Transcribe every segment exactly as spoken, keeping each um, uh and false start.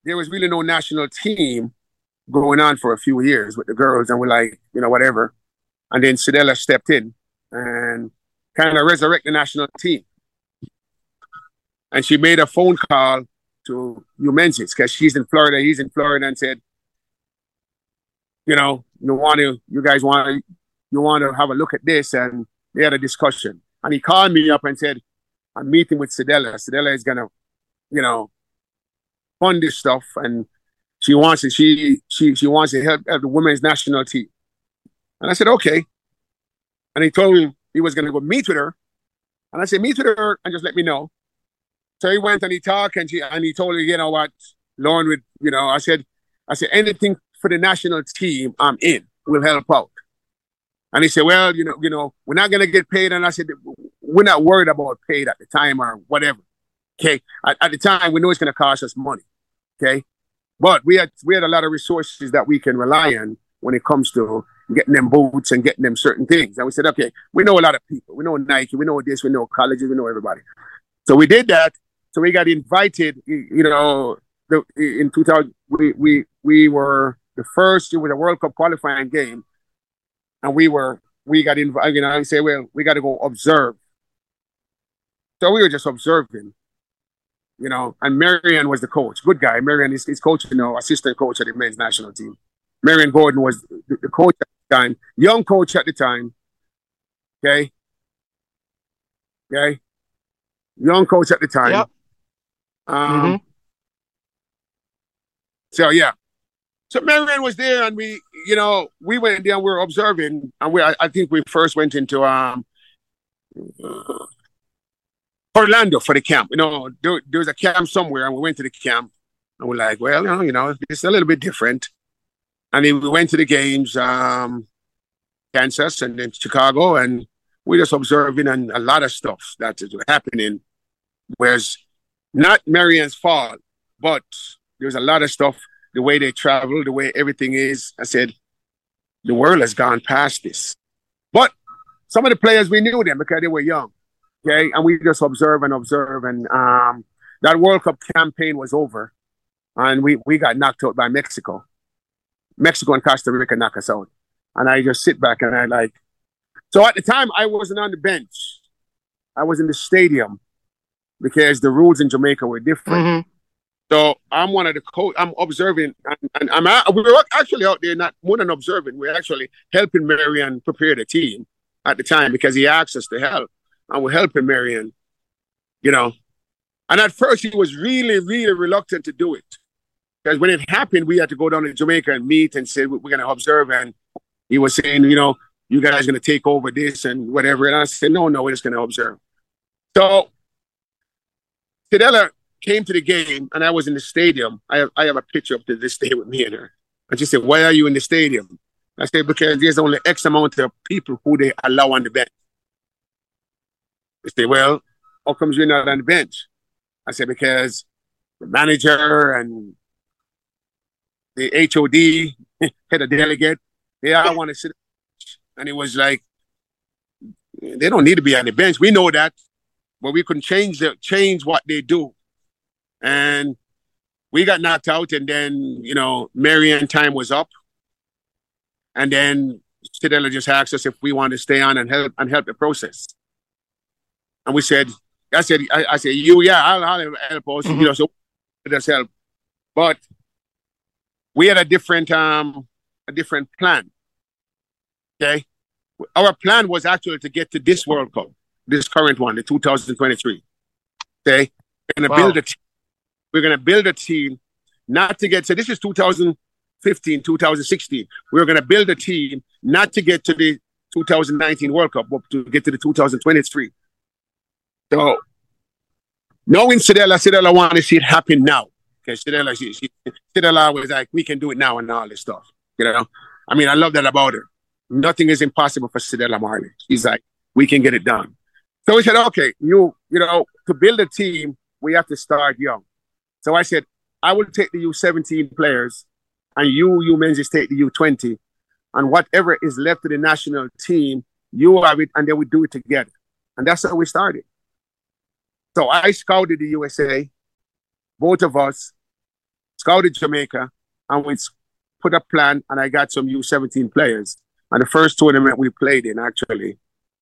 there was really no national team going on for a few years with the girls, and we're like, you know, whatever. And then Sedella stepped in and kind of resurrect the national team. And she made a phone call to Hugh Menzies because she's in Florida, he's in Florida, and said, you know, you want to, you guys want to, you want to have a look at this, and they had a discussion. And he called me up and said, I'm meeting with Sedella. Sedella is gonna, you know, fund this stuff, and she wants to, she she she wants to help, help the women's national team. And I said, okay. And he told me he was gonna go meet with her. And I said, meet with her and just let me know. So he went and he talked, and she and he told her, you know what, Lauren would, you know, I said, I said, anything for the national team, I'm in. We'll help out. And he said, well, you know, you know, we're not gonna get paid. And I said, we're not worried about paid at the time or whatever. Okay. At, at the time, we know it's gonna cost us money. Okay. But we had we had a lot of resources that we can rely on when it comes to getting them boots and getting them certain things. And we said, okay, we know a lot of people. We know Nike, we know this, we know colleges, we know everybody. So we did that. So we got invited, you know, the, in two thousand, we, we, we were the first, it was a World Cup qualifying game. And we were, we got invited, you know, I say, well, we got to go observe. So we were just observing, you know, and Marion was the coach. Good guy. Marion is, is coach, you know, assistant coach at the men's national team. Marion Gordon was the, the coach at the time, young coach at the time. Okay. Okay. Young coach at the time. Yep. Um, mm-hmm. So, yeah. So Marion was there, and we, you know, we went there and we were observing. And we, I, I think we first went into um, uh, Orlando for the camp. You know, there, there was a camp somewhere, and we went to the camp. And we're like, well, you know, you know, it's a little bit different. And then we went to the games, um, Kansas and then Chicago, and we're just observing and a lot of stuff that is happening. Whereas not Marion's fault, but there's a lot of stuff, the way they travel, the way everything is. I said, the world has gone past this. But some of the players, we knew them because they were young, okay? And we just observe and observe. And um, that World Cup campaign was over, and we, we got knocked out by Mexico. Mexico and Costa Rica knocked us out. And I just sit back and I like, so at the time, I wasn't on the bench. I was in the stadium because the rules in Jamaica were different. Mm-hmm. So I'm one of the coach. I'm observing, and, and I'm out, we were actually out there, not more than observing. We're actually helping Marion prepare the team at the time because he asked us to help, and we're helping Marion, you know. And at first, he was really, really reluctant to do it because when it happened, we had to go down to Jamaica and meet and say we're going to observe. And he was saying, you know, you guys are going to take over this and whatever. And I said, no, no, we're just going to observe. So Sedella came to the game, and I was in the stadium. I have, I have a picture up to this day with me and her. And she said, why are you in the stadium? I said, because there's only X amount of people who they allow on the bench. They say, well, how comes you're not on the bench? I said, because the manager and the H O D, head of delegate, they all want to sit. And it was like, they don't need to be on the bench. We know that, but we couldn't change the, change what they do. And we got knocked out, and then, you know, Marion time was up. And then Sedella just asked us if we want to stay on and help and help the process. And we said, I said, I, I said, you, yeah, I'll, I'll help us, mm-hmm. you know, so let us help. But we had a different, um, a different plan. Okay. Our plan was actually to get to this World Cup, this current one, the two thousand twenty-three. Okay. We're going to wow. build a team. We're going to build a team not to get to, this is two thousand fifteen, two thousand sixteen. We're going to build a team not to get to the two thousand nineteen World Cup, but to get to the two thousand twenty-three. So, knowing Sedella, Sedella wanted to see it happen now. Okay, Sedella, she, she, Sedella was like, we can do it now and all this stuff. You know, I mean, I love that about her. Nothing is impossible for Sedella Marley. She's like, we can get it done. So we said, okay, you, you know, to build a team, we have to start young. So I said, I will take the U seventeen players, and you, you Menzies, take the U twenty, and whatever is left of the national team, you have it, and then we do it together. And that's how we started. So I scouted the U S A, both of us scouted Jamaica, and we put a plan, and I got some U seventeen players. And the first tournament we played in, actually,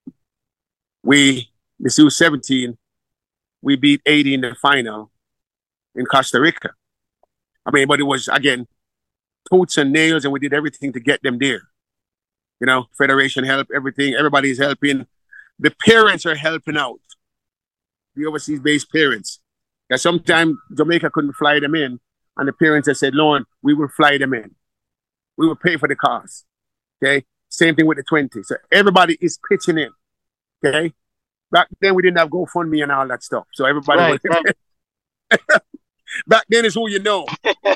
we, this U seventeen, we beat eighty in the final in Costa Rica. I mean, but it was, again, toots and nails, and we did everything to get them there. You know, Federation help, everything. Everybody's helping. The parents are helping out. The overseas-based parents. Because sometimes Jamaica couldn't fly them in, and the parents have said, Lord, we will fly them in. We will pay for the cost. Okay? Same thing with the twenty. So everybody is pitching in. Okay? Back then, we didn't have GoFundMe and all that stuff. So everybody right, was... Right. Back then is who you know.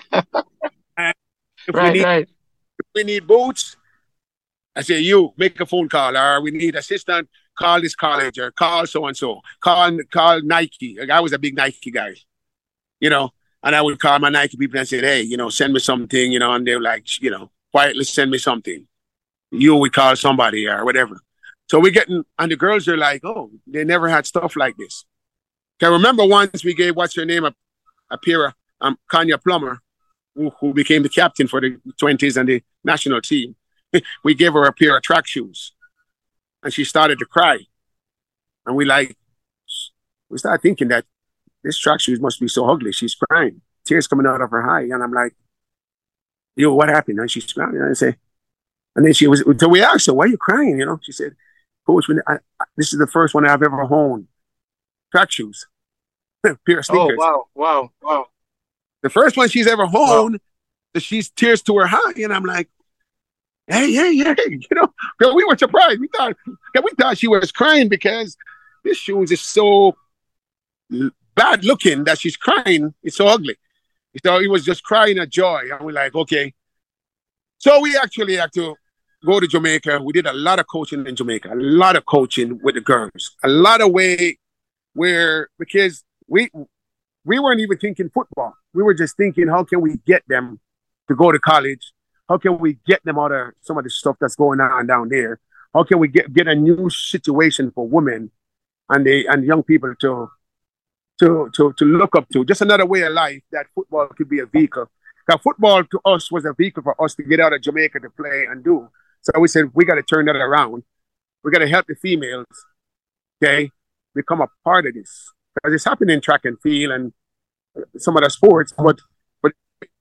And if right, we need, right. if we need boots, I say, you, make a phone call. Or we need assistant, call this college, or call so-and-so. Call, call Nike. Like, I was a big Nike guy. You know? And I would call my Nike people and say, hey, you know, send me something, you know, and they're like, you know, quietly send me something. You would call somebody or whatever. So we're getting, and the girls are like, oh, they never had stuff like this. Can remember once we gave, what's her name, a, a pair of um, Kanya Plummer, who, who became the captain for the twenties and the national team. We gave her a pair of track shoes. And she started to cry. And we like, we started thinking that this track shoes must be so ugly. She's crying. Tears coming out of her eye. And I'm like, yo, what happened? And she's crying. And I say, and then she was, so we asked her, why are you crying? You know, she said, Coach, when I, I, this is the first one I've ever owned. Track shoes. Pair of sneakers. Oh, wow, wow, wow. The first one she's ever owned, wow. She's tears to her eye. And I'm like, hey, hey, hey, you know, girl, we were surprised. We thought, we thought she was crying because this shoes is so bad looking that she's crying. It's so ugly. So it was just crying a joy. And we're like, okay. So we actually had to go to Jamaica. We did a lot of coaching in Jamaica, a lot of coaching with the girls, a lot of way where, because we we weren't even thinking football. We were just thinking, how can we get them to go to college? How can we get them out of some of the stuff that's going on down there? How can we get, get a new situation for women and the and young people to to to to look up to? Just another way of life that football could be a vehicle. Because football to us was a vehicle for us to get out of Jamaica to play and do. So we said, we got to turn that around. We got to help the females, okay, become a part of this. Because it's happening in track and field and some other sports, but but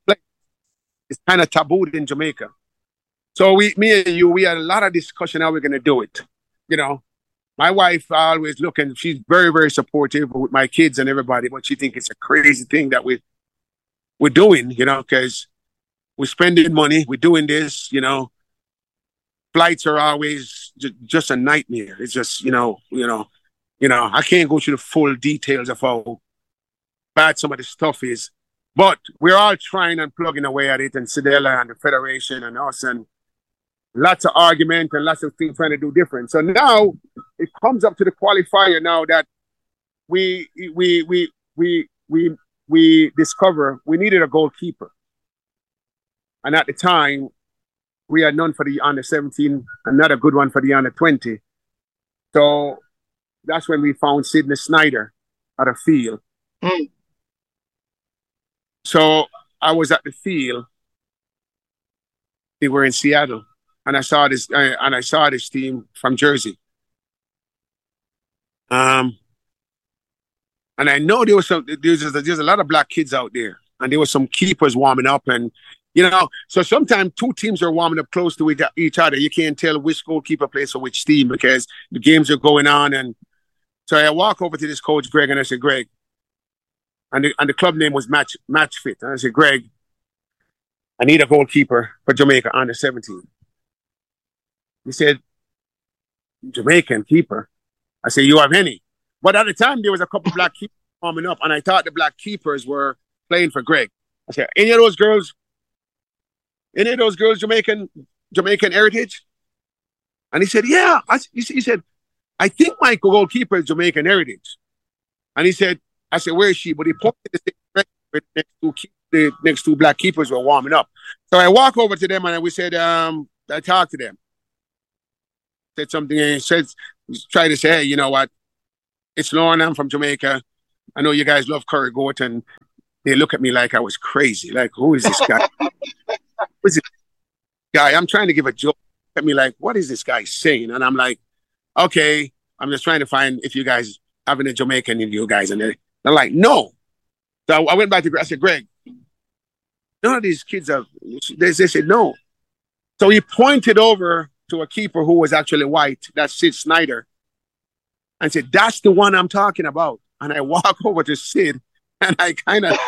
it's kind of tabooed in Jamaica. So we, me and you, we had a lot of discussion how we're going to do it. You know, my wife always looking, she's very, very supportive with my kids and everybody, but she thinks it's a crazy thing that we, we're doing, you know, because we're spending money, we're doing this, you know. Flights are always j- just a nightmare. It's just, you know, you know, you know, I can't go through the full details of how bad some of the stuff is. But we're all trying and plugging away at it, and Sedella and the Federation and us, and lots of argument and lots of things trying to do different. So now it comes up to the qualifier now that we we we we we we discover we needed a goalkeeper. And at the time, we had none for the under seventeen, another good one for the under twenty. So that's when we found Sidney Snyder at a field. Mm. So I was at the field. They were in Seattle, and I saw this, uh, and I saw this team from Jersey. Um, and I know there was some. There's a, there's a lot of black kids out there, and there were some keepers warming up, and you know, so sometimes two teams are warming up close to each other. You can't tell which goalkeeper plays for which team because the games are going on, and so I walk over to this coach Greg, and I said, Greg. And the, and the club name was Match Match Fit. And I said, Greg, I need a goalkeeper for Jamaica under seventeen. He said, Jamaican keeper? I said, you have any? But at the time, there was a couple of black keepers coming up, and I thought the black keepers were playing for Greg. I said, any of those girls, any of those girls Jamaican Jamaican heritage? And he said, yeah. I, he, he said, I think my goalkeeper is Jamaican heritage. And he said, I said, where is she? But he pointed the next two, the next two black keepers were warming up. So I walk over to them and we said, um, I talked to them. Said something and he said, try to say, hey, you know what? It's Lauren, I'm from Jamaica. I know you guys love curry goat and they look at me like I was crazy. Like, who is this guy? Who is this guy? I'm trying to give a joke. Look at me like, what is this guy saying? And I'm like, okay, I'm just trying to find if you guys having a Jamaican in you guys. And they're, they're like, no. So I went back to Greg. I said, Greg, none of these kids are, they, they said no. So he pointed over to a keeper who was actually white, that's Sid Snyder, and said, that's the one I'm talking about. And I walk over to Sid, and I kind of,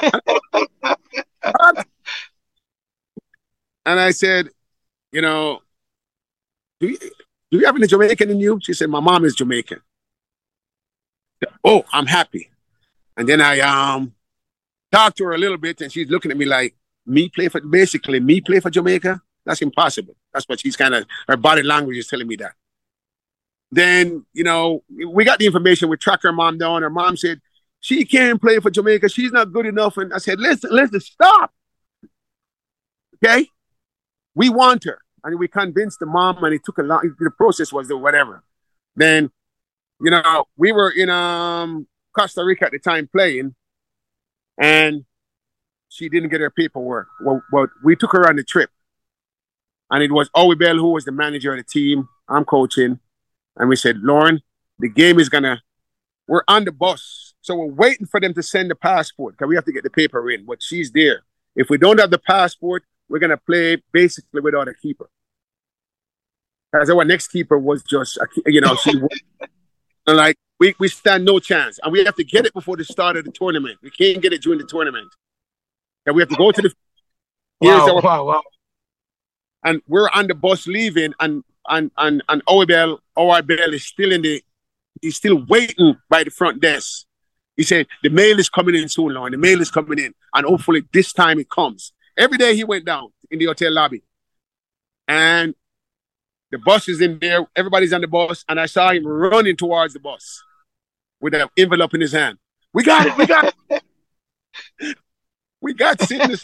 and I said, you know, do you, do you have any Jamaican in you? She said, my mom is Jamaican. Oh, I'm happy. And then I um talked to her a little bit, and she's looking at me like, me play for, basically, me play for Jamaica? That's impossible. That's what she's kind of, her body language is telling me that. Then, you know, we got the information. We tracked her mom down. Her mom said, she can't play for Jamaica. She's not good enough. And I said, listen, listen, stop. Okay? We want her. And we convinced the mom, and it took a long, the process was the whatever. Then, you know, we were in um Costa Rica at the time playing, and she didn't get her paperwork. Well, well we took her on the trip. And it was Owe Bell who was the manager of the team. I'm coaching. And we said, Lauren, the game is going to, we're on the bus. So we're waiting for them to send the passport because we have to get the paper in. But she's there. If we don't have the passport, we're going to play basically without a keeper. Because our next keeper was just, a, you know, she was like, we, we stand no chance. And we have to get it before the start of the tournament. We can't get it during the tournament. And we have to go to the... Wow, our, wow, wow. And we're on the bus leaving, and and and and Owe Bell, Owe Bell is still in the, he's still waiting by the front desk. He said, the mail is coming in soon, Lauren. The mail is coming in. And hopefully this time it comes. Every day he went down in the hotel lobby. And the bus is in there. Everybody's on the bus. And I saw him running towards the bus with an envelope in his hand. We got it. We got it. We got sickness.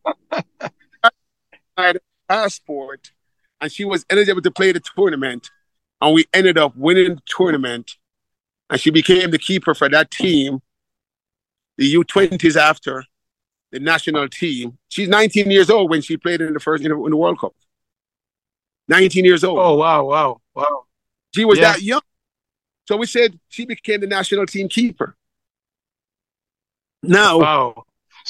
Passport, and she was eligible to play the tournament, and we ended up winning the tournament, and she became the keeper for that team, the U twenties after the national team. She's nineteen years old when she played in the first in the, in the World Cup. nineteen years old. Oh wow, wow, wow! She was yeah. that young, so we said she became the national team keeper. Now, wow. So,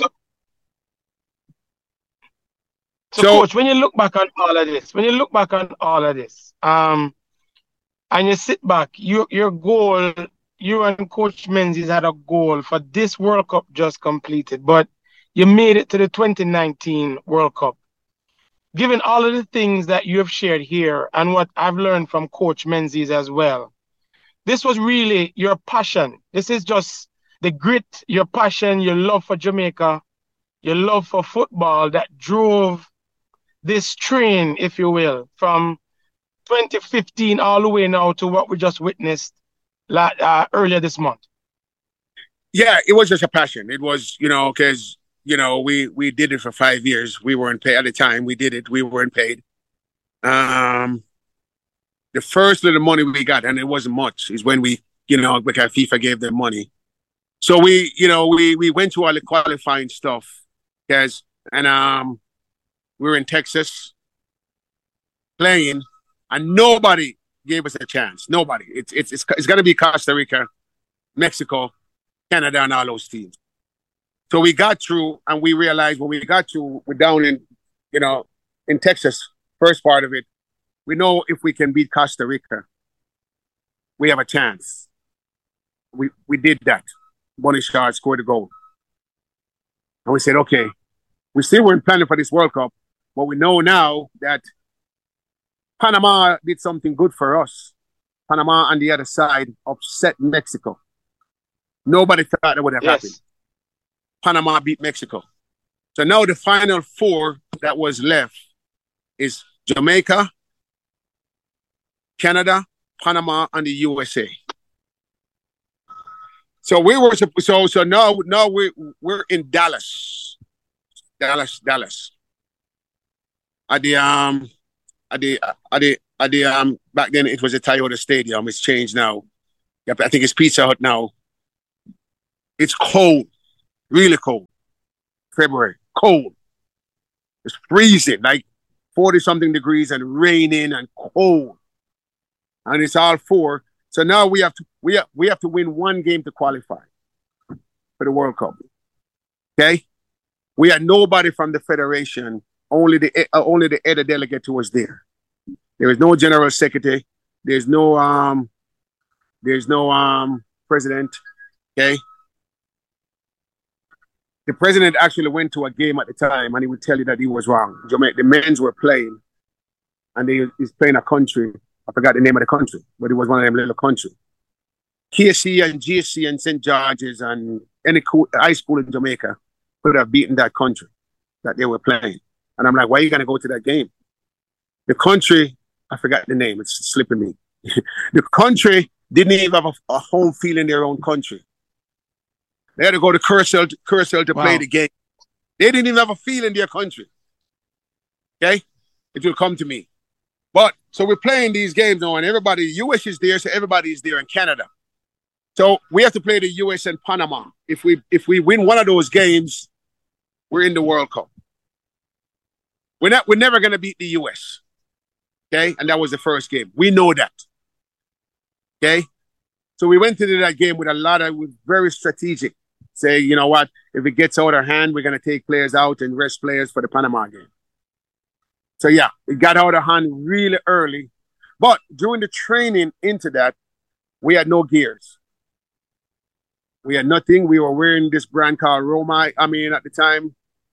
So, So, Coach, when you look back on all of this, when you look back on all of this, um, and you sit back, your your goal, you and Coach Menzies had a goal for this World Cup just completed, but you made it to the twenty nineteen World Cup. Given all of the things that you have shared here and what I've learned from Coach Menzies as well, this was really your passion. This is just the grit, your passion, your love for Jamaica, your love for football that drove this train, if you will, from twenty fifteen all the way now to what we just witnessed uh, earlier this month. Yeah, it was just a passion. It was, you know, because, you know, we, we did it for five years. We weren't paid at the time. We did it. We weren't paid. Um, the first little money we got, and it wasn't much, is when we, you know, because FIFA gave them money. So we, you know, we, we went to all the qualifying stuff, guys, and um, we were in Texas playing, and nobody gave us a chance. Nobody. It's it's it's, it's going to be Costa Rica, Mexico, Canada, and all those teams. So we got through, and we realized when we got through, we're down in, you know, in Texas, first part of it, we know if we can beat Costa Rica, we have a chance. We we did that. Bonnie Shard scored a goal. And we said, okay, we still weren't planning for this World Cup, but we know now that Panama did something good for us. Panama on the other side upset Mexico. Nobody thought that would have yes. happened. Panama beat Mexico. So now the final four that was left is Jamaica, Canada, Panama, and the U S A. So we were so so now now we we're in Dallas, Dallas, Dallas. At the um at the at the at the um back then it was a Toyota Stadium. It's changed now. I think it's Pizza Hut now. It's cold, really cold. February, cold. It's freezing, like forty something degrees and raining and cold. And it's all four. So now we have to we have, we have to win one game to qualify for the World Cup. Okay? We had nobody from the federation, only the uh, only the head of delegate who was there. There is no general secretary. There's no um there's no um president. Okay. The president actually went to a game at the time and he would tell you that he was wrong. Jamaica, the men's were playing and they he's playing a country. I forgot the name of the country, but it was one of them little countries. K C and G S C and Saint George's and any co- high school in Jamaica could have beaten that country that they were playing. And I'm like, why are you going to go to that game? The country, I forgot the name, it's slipping me. The country didn't even have a, a home field in their own country. They had to go to Curacao, Curacao to wow. play the game. They didn't even have a field in their country. Okay? It will come to me. But, so we're playing these games now, and everybody, U S is there, so everybody is there in Canada. So we have to play the U S and Panama. If we if we win one of those games, we're in the World Cup. We're not. We're never going to beat the U S. Okay, and that was the first game. We know that. Okay, so we went into that game with a lot of with very strategic. Say, you know what? If it gets out of hand, we're going to take players out and rest players for the Panama game. So yeah, it got out of hand really early, but during the training into that, we had no gears. We had nothing. We were wearing this brand called Roma. I mean, at the time,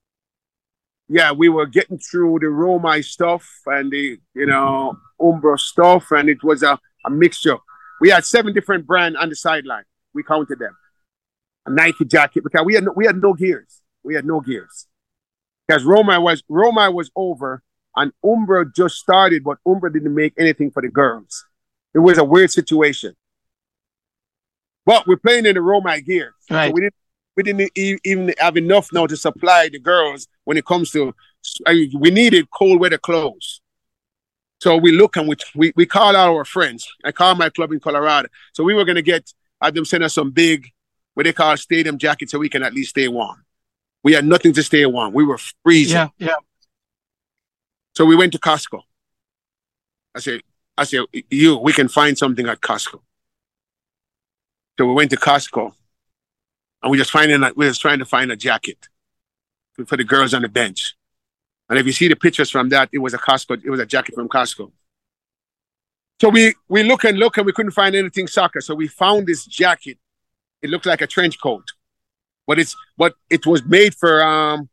yeah, we were getting through the Roma stuff and the, you know, Umbro stuff, and it was a, a mixture. We had seven different brands on the sideline. We counted them. A Nike jacket, because we had no, we had no gears. We had no gears. Because Roma was Roma was over and Umbro just started, but Umbro didn't make anything for the girls. It was a weird situation. But we're playing in the Roma gear. Right. So we didn't we didn't e- even have enough now to supply the girls when it comes to, I mean, we needed cold weather clothes. So we look and we, we, we call out our friends. I called my club in Colorado. So we were going to get, have them send us some big, what they call stadium jackets so we can at least stay warm. We had nothing to stay warm. We were freezing. Yeah, yeah. So we went to Costco. I said, I said, you, we can find something at Costco. So we went to Costco and we just finding we were just trying to find a jacket for the girls on the bench. And if you see the pictures from that, it was a Costco, it was a jacket from Costco. So we we look and look and we couldn't find anything soccer. So we found this jacket. It looked like a trench coat. But it's but it was made for um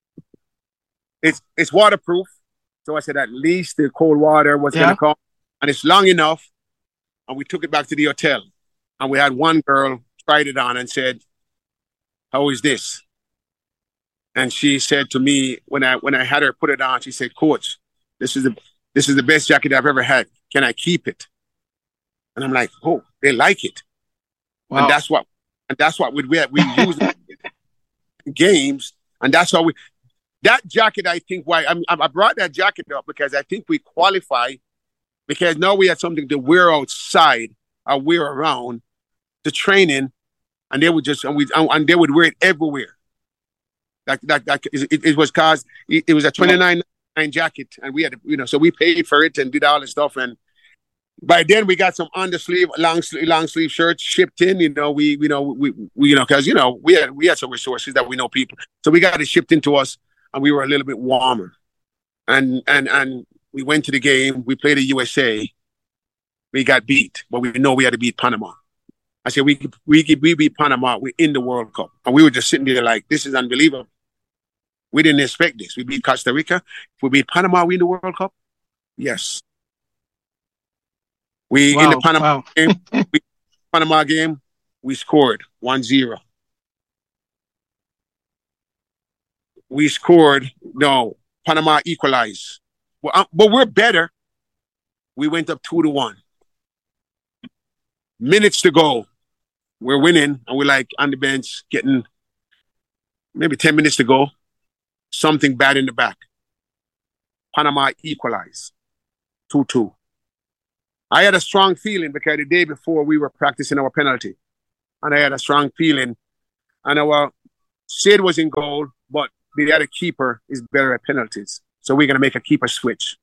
it's it's waterproof. So I said at least the cold water was yeah. gonna come. And it's long enough. And we took it back to the hotel. And we had one girl tried it on and said, how is this? And she said to me, when I when I had her put it on, she said, Coach, this is the this is the best jacket I've ever had. Can I keep it? And I'm like, oh, they like it. Wow. And that's what and that's what we we, we use in games. And that's how we that jacket, I think why I I brought that jacket up because I think we qualify because now we had something to wear outside or wear around the training, and they would just and we and they would wear it everywhere. That that, that it, it was cause it, it was a twenty-nine jacket, and we had you know so we paid for it and did all the stuff. And by then we got some under sleeve, long sleeve, long sleeve shirts shipped in. You know we you know we, we you know because you know we had we had some resources that we know people, so we got it shipped into us, and we were a little bit warmer. And and and we went to the game. We played the U S A. We got beat, but we know we had to beat Panama. I said, we we we beat Panama. We're in the World Cup. And we were just sitting there like, this is unbelievable. We didn't expect this. We beat Costa Rica. If we beat Panama, we in the World Cup? Yes. We wow, in the Panama wow. game, we, Panama game, we scored one zero. We scored, no, Panama equalized. Well, uh, but we're better. We went up two to one. Minutes to go. We're winning, and we're like on the bench getting maybe ten minutes to go. Something bad in the back. Panama equalized. two two. I had a strong feeling because the day before we were practicing our penalty. And I had a strong feeling. And our Sid was in goal, but the other keeper is better at penalties. So we're going to make a keeper switch.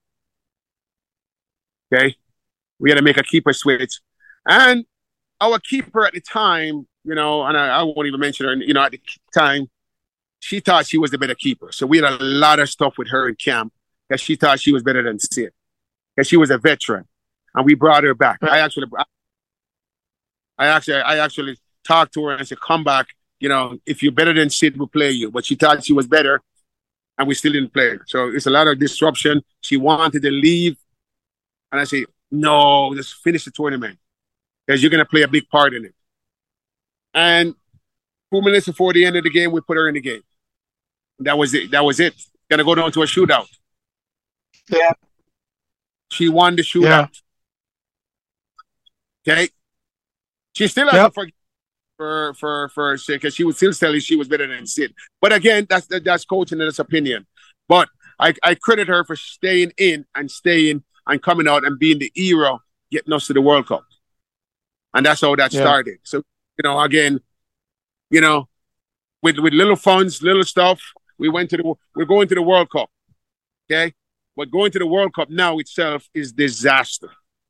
Okay? We're going to make a keeper switch. And our keeper at the time, you know, and I, I won't even mention her, you know, at the time, she thought she was the better keeper. So we had a lot of stuff with her in camp because she thought she was better than Sid. Because she was a veteran. And we brought her back. I actually, I actually, I actually talked to her and said, come back. You know, if you're better than Sid, we'll play you. But she thought she was better, and we still didn't play her. So it's a lot of disruption. She wanted to leave. And I said, no, just finish the tournament because you're going to play a big part in it. And two minutes before the end of the game, we put her in the game. That was it. That was it. Going to go down to a shootout. Yeah. She won the shootout. Yeah. Okay. She still has yep. to forget. For for for because she would still tell you she was better than Sid. But again, that's that's coaching and that's opinion. But I, I credit her for staying in and staying and coming out and being the hero, getting us to the World Cup. And that's how that yeah. started. So, you know, again, you know, with with little funds, little stuff, we went to the we're going to the World Cup. Okay? But going to the World Cup now itself is disaster.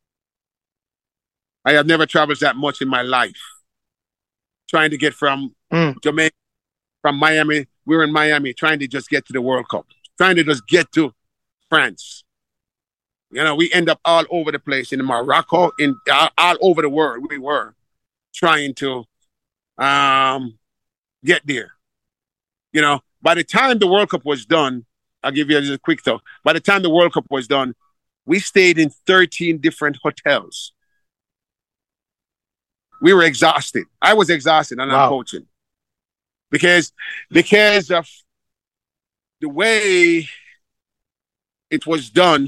I have never traveled that much in my life. Trying to get from mm. Jamaica, from Miami. We were in Miami trying to just get to the World Cup. Trying to just get to France. You know, we end up all over the place in Morocco, in all, all over the world. We were trying to um, get there. You know, by the time the World Cup was done, I'll give you just a quick thought. By the time the World Cup was done, we stayed in thirteen different hotels. We were exhausted. I was exhausted and wow. I'm coaching. Because, because of the way it was done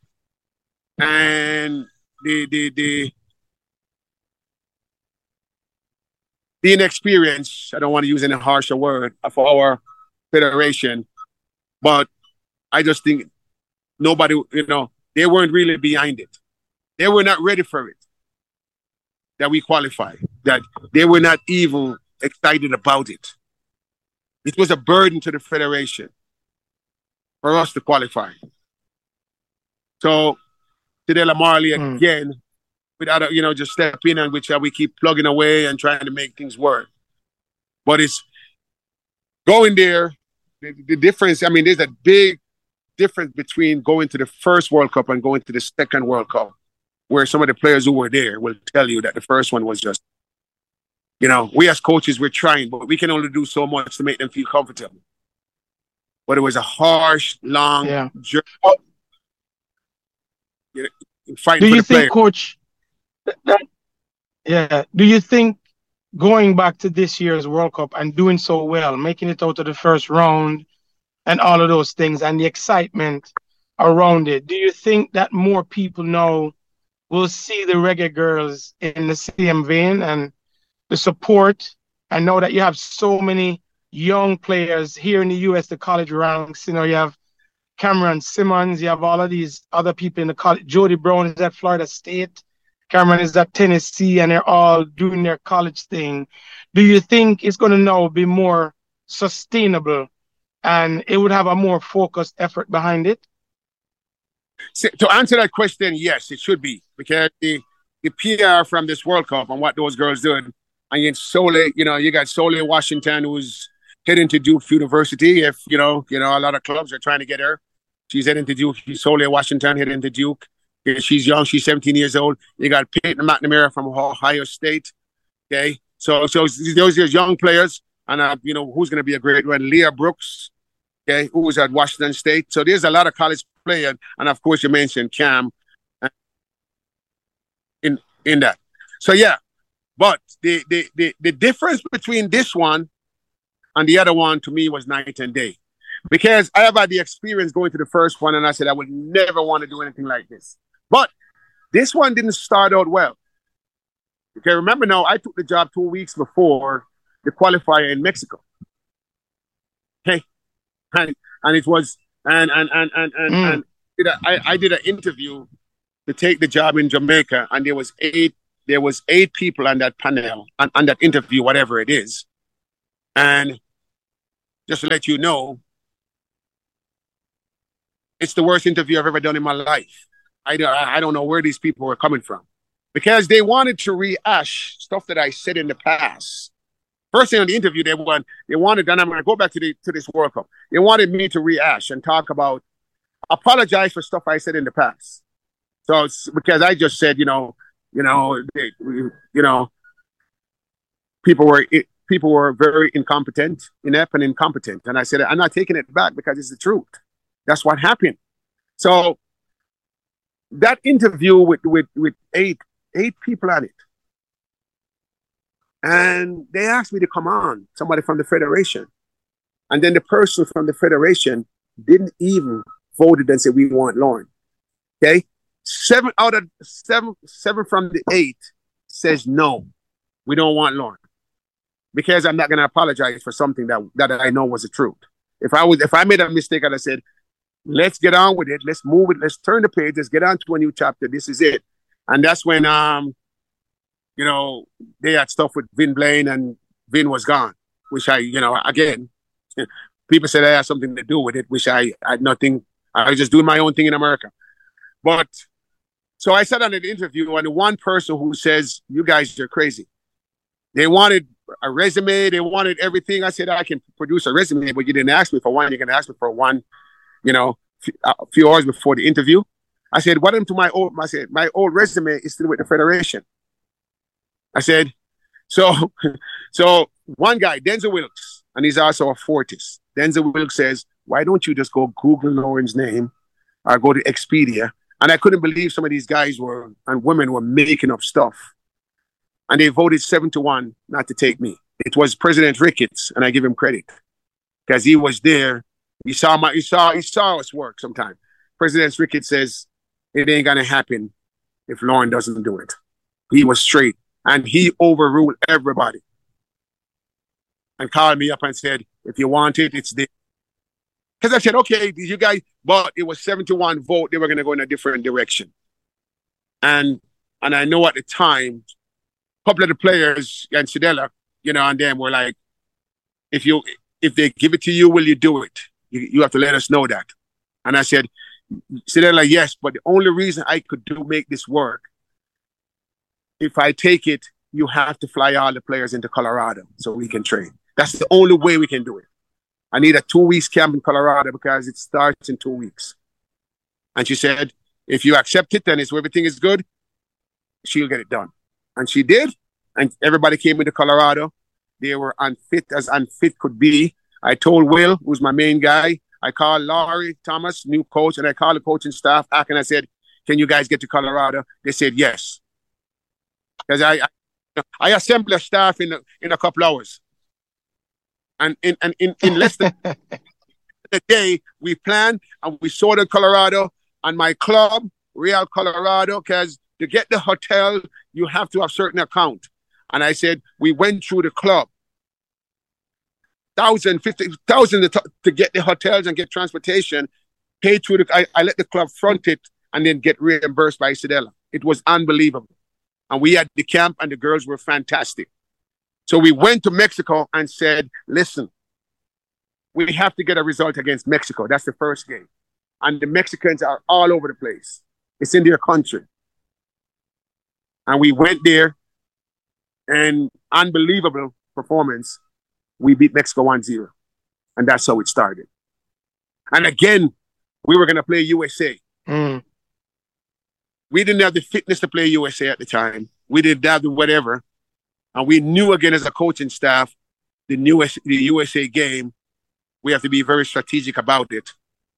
and the the the the inexperience, I don't want to use any harsher word, of our federation, but I just think nobody, you know, they weren't really behind it. They were not ready for it. That we qualified, that they were not even excited about it. It was a burden to the federation for us to qualify. So, today, Marley mm. again, without, you know, just step in and which uh, we keep plugging away and trying to make things work. But it's going there, the, the difference, I mean, there's a big difference between going to the first World Cup and going to the second World Cup, where some of the players who were there will tell you that the first one was just, you know, we as coaches, we're trying, but we can only do so much to make them feel comfortable. But it was a harsh, long yeah. journey. You know, fighting do for you the think, player. Coach, that, yeah, do you think going back to this year's World Cup and doing so well, making it out of the first round and all of those things and the excitement around it, do you think that more people now we'll see the Reggae Girls in the same vein and the support? I know that you have so many young players here in the U S, the college ranks. You know, you have Cameron Simmons, you have all of these other people in the college. Jody Brown is at Florida State. Cameron is at Tennessee, and they're all doing their college thing. Do you think it's going to now be more sustainable and it would have a more focused effort behind it? So, to answer that question, yes, it should be, because the, the P R from this World Cup and what those girls did, and you Sole, you know, you got Sole Washington, who's heading to Duke University. If you know, you know, a lot of clubs are trying to get her. She's heading to Duke. Sole Washington heading to Duke. She's young. She's seventeen years old. You got Peyton McNamara from Ohio State. Okay, so so those are young players, and uh, you know who's going to be a great one. Leah Brooks. Okay, who was at Washington State. So there's a lot of college players, and of course you mentioned Cam in in that. So yeah, but the the the, the difference between this one and the other one to me was night and day, because I have had the experience going to the first one, and I said I would never want to do anything like this. But this one didn't start out well. Okay, remember now, I took the job two weeks before the qualifier in Mexico. Okay. And, and it was, and and and and and, mm. and did a, I, I did an interview to take the job in Jamaica, and there was eight, there was eight people on that panel, on, on that interview, whatever it is. And just to let you know, It's the worst interview I've ever done in my life. I, I don't know where these people were coming from, because they wanted to rehash stuff that I said in the past. First thing on the interview, they want they wanted, and I'm going to go back to the to this World Cup. They wanted me to rehash and talk about, apologize for stuff I said in the past. So it's because I just said, you know, you know, they, you know, people were people were very incompetent, inept, and incompetent, and I said I'm not taking it back because it's the truth. That's what happened. So that interview with with with eight eight people on it, and they asked me to come on, somebody from the federation, and then the person from the federation didn't even vote and say we want Lauren. Okay, seven out of seven seven from the eight says no, we don't want Lauren, because I'm not going to apologize for something that that I know was the truth. If I was if I made a mistake and I said, let's get on with it. Let's move it. Let's turn the page. Let's get on to a new chapter. This is it. And that's when, um, you know, they had stuff with Vin Blaine, and Vin was gone, which I, you know, again, people said I had something to do with it, which I, I had nothing. I was just doing my own thing in America. But so I sat on an interview, and the one person who says, you guys are crazy. They wanted a resume. They wanted everything. I said, I can produce a resume, but you didn't ask me for one. You're going to ask me for one. You know, a few hours before the interview, I said, what happened to my old, I said, my old resume is still with the federation. I said, so, so one guy, Denzel Wilkes, and he's also a Fortis. Denzel Wilkes says, why don't you just go Google Lauren's name or go to Expedia? And I couldn't believe some of these guys were, and women were making up stuff. And they voted seven to one not to take me. It was President Ricketts, and I give him credit because he was there. He saw my, he saw, he saw us work sometime. President Ricketts says, it ain't gonna happen if Lauren doesn't do it. He was straight, and he overruled everybody and called me up and said, if you want it, it's there. Because I said, okay, you guys, but it was seven to one vote. They were gonna go in a different direction. And, and I know at the time, a couple of the players and Sedella, you know, and them were like, if you, if they give it to you, will you do it? You, you have to let us know that. And I said, so they're like, yes, but the only reason I could do make this work, if I take it, you have to fly all the players into Colorado so we can train. That's the only way we can do it. I need a two weeks camp in Colorado because it starts in two weeks. And she said, if you accept it, then it's everything is good, she'll get it done. And she did. And everybody came into Colorado. They were unfit as unfit could be. I told Will, who's my main guy, I called Laurie Thomas, new coach, and I called the coaching staff back and I said, can you guys get to Colorado? They said yes. Because I, I I assembled a staff in a, in a couple hours. And in and in, in less than a day, we planned and we sorted Colorado, and my club, Real Colorado, because to get the hotel, you have to have certain account. And I said, we went through the club. Thousand, fifty thousand to, to get the hotels and get transportation, paid through the, I, I let the club front it and then get reimbursed by Sedella. It was unbelievable. And we had the camp and the girls were fantastic. So we went to Mexico and said, listen, we have to get a result against Mexico. That's the first game. And the Mexicans are all over the place. It's in their country. And we went there, and unbelievable performance. We beat Mexico one zero. And that's how it started. And again, we were going to play U S A. Mm. We didn't have the fitness to play U S A at the time. We didn't have the whatever. And we knew, again, as a coaching staff, the, new, the U S A game, we have to be very strategic about it.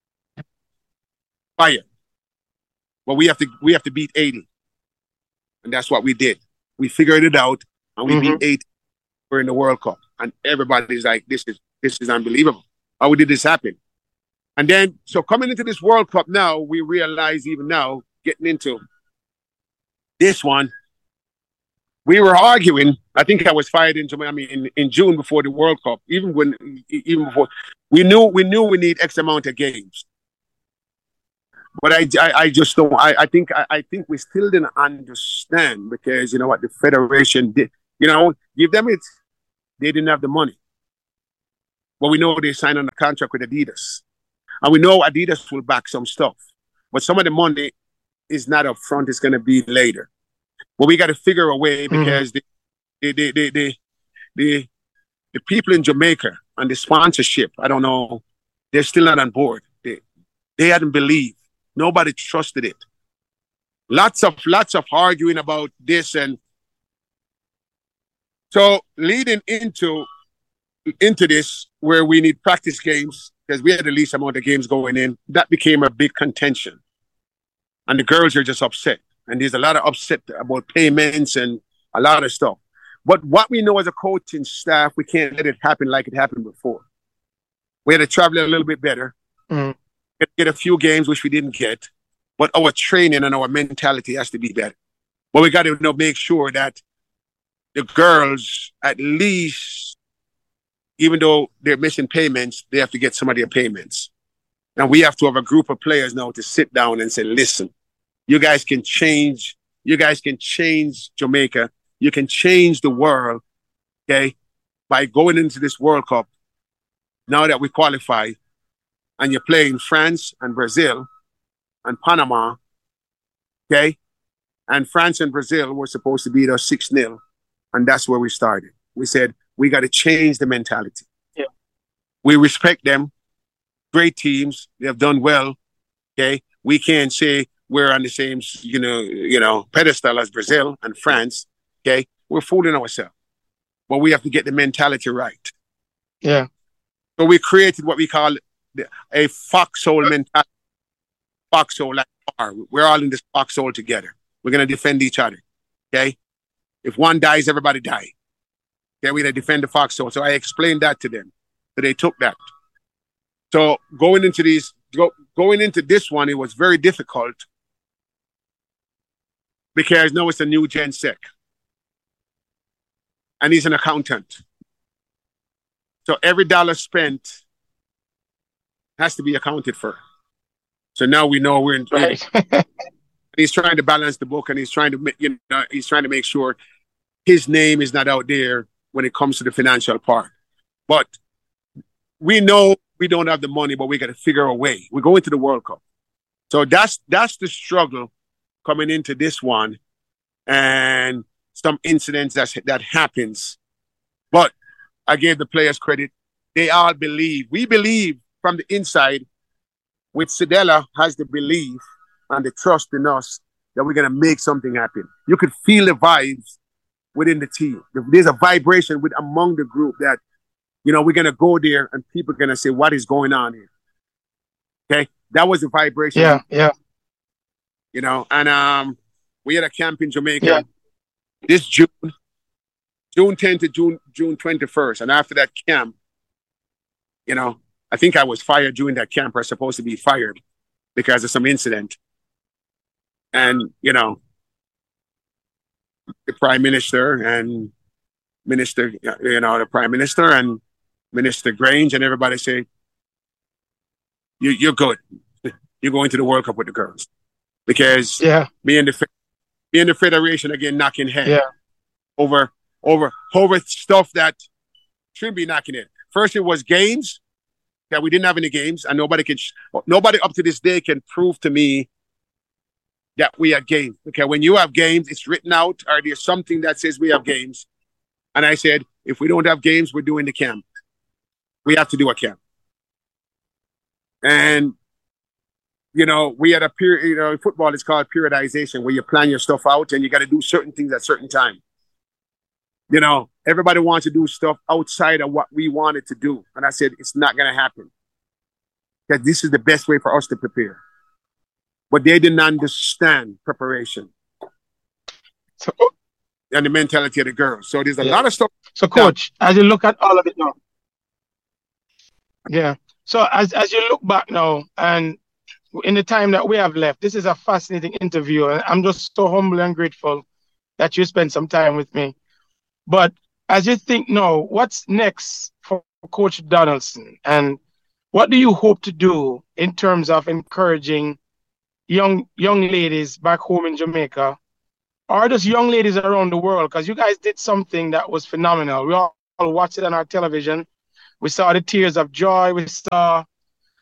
Fire. But we have to we have to beat eighty. And that's what we did. We figured it out, and we mm-hmm. beat eighty. We're in the World Cup. And everybody's like, this is this is unbelievable. How did this happen? And then, so coming into this World Cup now, we realize even now, getting into this one, we were arguing. I think I was fired into Miami in, in June before the World Cup. Even when, even before, we knew we knew we need X amount of games. But I, I, I just don't. I, I think I, I think we still didn't understand, because you know what the federation did. You know, give them it. They didn't have the money. But we know they signed on a contract with Adidas, And we know Adidas will back some stuff. But some of the money is not up front, it's going to be later. But we got to figure a way because mm-hmm. the, the, the, the, the, the people in Jamaica and the sponsorship, I don't know, they're still not on board. They, they hadn't believed. Nobody trusted it. Lots of, lots of arguing about this. And so leading into, into this, where we need practice games, because we had the least amount of games going in, that became a big contention. And the girls are just upset. And there's a lot of upset about payments and a lot of stuff. But what we know as a coaching staff, we can't let it happen like it happened before. We had to travel a little bit better, mm. get a few games, which we didn't get. But our training and our mentality has to be better. But we got to you know, make sure that the girls, at least, even though they're missing payments, they have to get some of their payments. And we have to have a group of players now to sit down and say, listen, you guys can change, you guys can change Jamaica. You can change the world, okay, by going into this World Cup. Now that we qualify, and you're playing France and Brazil and Panama, okay, and France and Brazil were supposed to beat us six nil, and that's where we started. We said, we got to change the mentality. Yeah. We respect them. Great teams. They have done well. Okay. We can't say we're on the same, you know, you know, pedestal as Brazil and France. Okay. We're fooling ourselves. But we have to get the mentality right. Yeah. So we created what we call a foxhole mentality. Foxhole, like bar. We're all in this foxhole together. We're going to defend each other. Okay. If one dies, everybody die. Okay. We're going to defend the foxhole. So I explained that to them. So they took that. So going into these, go, going into this one, it was very difficult because now it's a new Gen Sec. And he's an accountant. So every dollar spent has to be accounted for. So now we know we're in. Right. He's trying to balance the book, and he's trying to, you know, he's trying to make sure his name is not out there when it comes to the financial part. But we know we don't have the money, but we got to figure a way. We're going to the World Cup. So that's that's the struggle coming into this one, and some incidents that, that happens. But I gave the players credit. They all believe. We believe from the inside, with Sedela has the belief and the trust in us that we're going to make something happen. You could feel the vibes within the team. There's a vibration with among the group that, you know, we're going to go there and people are going to say, what is going on here? Okay. That was the vibration. Yeah. Yeah. You know, and um, we had a camp in Jamaica yeah. this June, June tenth to June, June twenty-first. And after that camp, you know, I think I was fired during that camp. I was supposed to be fired because of some incident. And, you know, the Prime Minister and Minister, you know, the Prime Minister and Minister Grange and everybody say, you, you're good. You're going to the World Cup with the girls. Because yeah. me and the me and the Federation again knocking head yeah. over over over stuff that shouldn't be knocking it. First, it was games that we didn't have any games, and nobody can nobody up to this day can prove to me that we had games. Okay, when you have games, it's written out, or there's something that says we have games. And I said, if we don't have games, we're doing the camp. We have to do a camp. And you know, we had a period, you know, football is called periodization, where you plan your stuff out and you got to do certain things at certain time. You know, everybody wants to do stuff outside of what we wanted to do. And I said, it's not going to happen. Because this is the best way for us to prepare. But they didn't understand preparation. So, and the mentality of the girls. So there's a yeah. lot of stuff. So, Coach, now, as you look at all of it now. Yeah. So as, as you look back now and in the time that we have left, this is a fascinating interview. And I'm just so humble and grateful that you spent some time with me. But as you think now, what's next for Coach Donaldson? And what do you hope to do in terms of encouraging young young ladies back home in Jamaica, or just young ladies around the world? Because you guys did something that was phenomenal. We all watched it on our television. We saw the tears of joy. We saw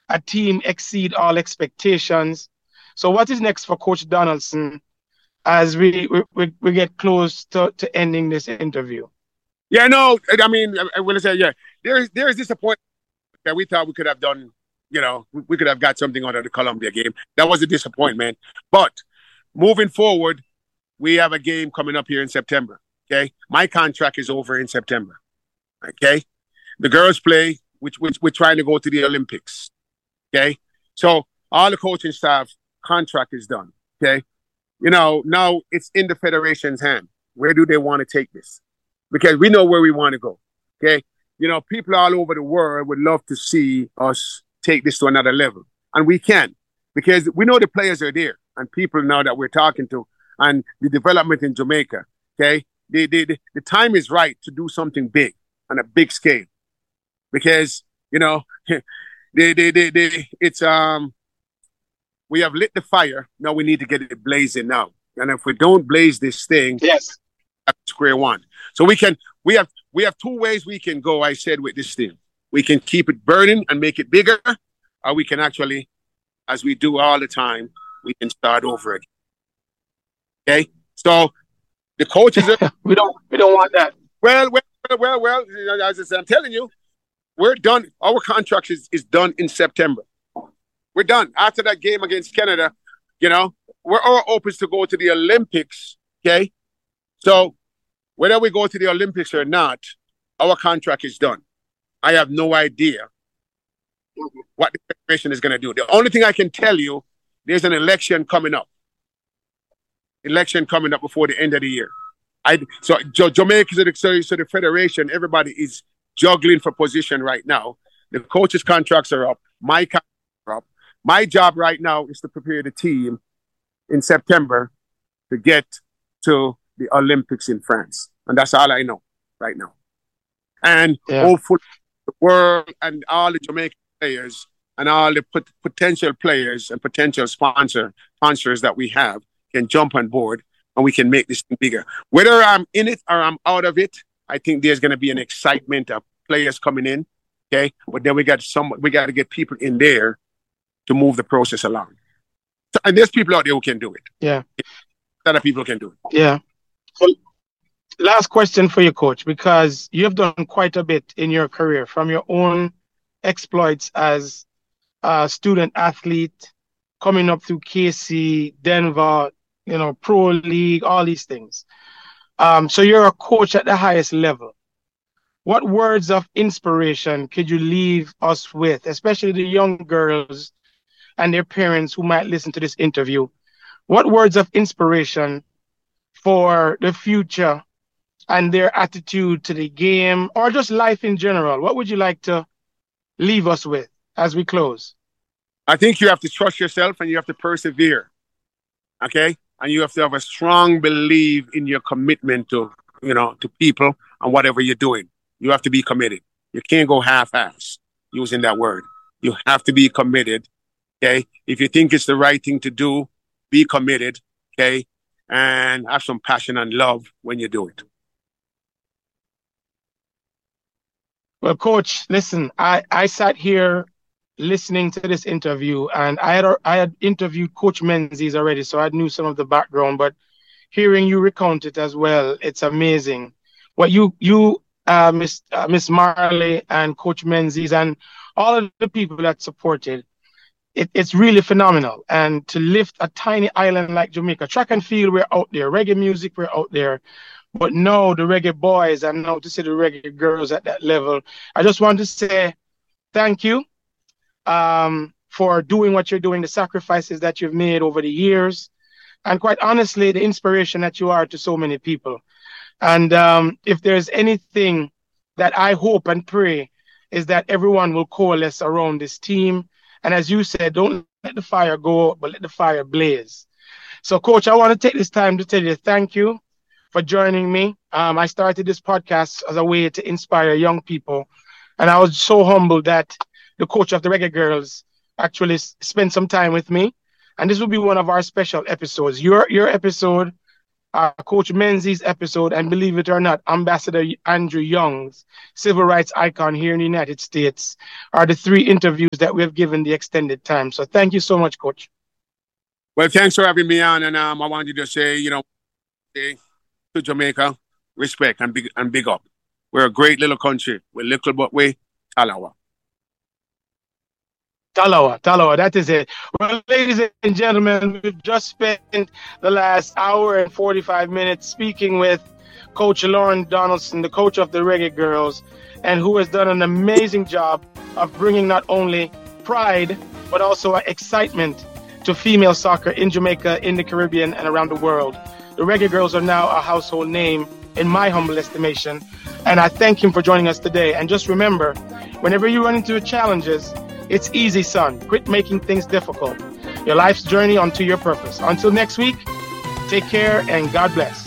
a team exceed all expectations. So what is next for Coach Donaldson as we we, we, we get close to, to ending this interview? Yeah, no, I mean, I want to say, yeah, there's there's disappointment that we thought we could have done, you know, we could have got something out of the Colombia game. That was a disappointment. But moving forward, we have a game coming up here in September, okay? My contract is over in September, okay? The girls play, which, which we're trying to go to the Olympics, okay? So all the coaching staff contract is done, okay? You know, now it's in the federation's hand. Where do they want to take this? Because we know where we want to go, okay? You know, people all over the world would love to see us take this to another level. And we can, because we know the players are there and people now that we're talking to and the development in Jamaica, okay? The, the, the, the time is right to do something big on a big scale because, you know, the, the, the, the, it's, um, we have lit the fire. Now we need to get it blazing now. And if we don't blaze this thing, yes, at square one. So we can, we have, we have two ways we can go, I said, with this thing. We can keep it burning and make it bigger, or we can actually, as we do all the time, we can start over again. Okay? So the coaches are, we don't we don't want that. Well, well, well, well, as I said, I'm telling you, we're done. Our contract is, is done in September. We're done. After that game against Canada, you know, we're all open to go to the Olympics. Okay? So whether we go to the Olympics or not, our contract is done. I have no idea what the federation is going to do. The only thing I can tell you, there's an election coming up. Election coming up before the end of the year. I so Jamaica, so the, so the federation, everybody is juggling for position right now. The coaches' contracts are up. My contracts are up. My job right now is to prepare the team in September to get to the Olympics in France, and that's all I know right now. And yeah. Hopefully, the world and all the Jamaican players and all the pot- potential players and potential sponsor sponsors that we have can jump on board and we can make this thing bigger. Whether I'm in it or I'm out of it, I think there's going to be an excitement of players coming in. Okay, but then we got some. We got to get people in there to move the process along. So, and there's people out there who can do it. Yeah, other people can do it. Yeah. So, last question for you, Coach, because you have done quite a bit in your career, from your own exploits as a student athlete, coming up through K C, Denver, you know, Pro League, all these things. Um, so you're a coach at the highest level. What words of inspiration could you leave us with, especially the young girls and their parents who might listen to this interview? What words of inspiration for the future and their attitude to the game or just life in general? What would you like to leave us with as we close? I think you have to trust yourself and you have to persevere. Okay? And you have to have a strong belief in your commitment to, you know, to people and whatever you're doing. You have to be committed. You can't go half-ass using that word. You have to be committed. Okay? If you think it's the right thing to do, be committed. Okay? And have some passion and love when you do it. Well, Coach, listen, I, I sat here listening to this interview, and I had I had interviewed Coach Menzies already, so I knew some of the background, but hearing you recount it as well, it's amazing. What you, you uh, Miss uh, Miss Marley and Coach Menzies and all of the people that supported, it, it's really phenomenal. And to lift a tiny island like Jamaica, track and field, we're out there, reggae music, we're out there. But now the reggae boys and now to see the reggae girls at that level, I just want to say thank you um, for doing what you're doing, the sacrifices that you've made over the years, and quite honestly, the inspiration that you are to so many people. And um, if there's anything that I hope and pray is that everyone will coalesce around this team. And as you said, don't let the fire go, but let the fire blaze. So, Coach, I want to take this time to tell you thank you for joining me. Um, I started this podcast as a way to inspire young people. And I was so humbled that the coach of the Reggae Girls actually spent some time with me. And this will be one of our special episodes. Your your episode uh, Coach Menzies' episode, and believe it or not, Ambassador Andrew Young's civil rights icon here in the United States are the three interviews that we have given the extended time. So thank you so much, Coach. Well, thanks for having me on. And um, I wanted to say, you know, to Jamaica, respect and big, and big up. We're a great little country. We're little but we Talawa. Talawa, Talawa, that is it. Well, ladies and gentlemen, we've just spent the last hour and forty-five minutes speaking with Coach Lauren Donaldson, the coach of the Reggae Girls, and who has done an amazing job of bringing not only pride, but also excitement to female soccer in Jamaica, in the Caribbean, and around the world. The Reggae Girls are now a household name, in my humble estimation, and I thank him for joining us today. And just remember, whenever you run into challenges, it's easy, son. Quit making things difficult. Your life's journey onto your purpose. Until next week, take care and God bless.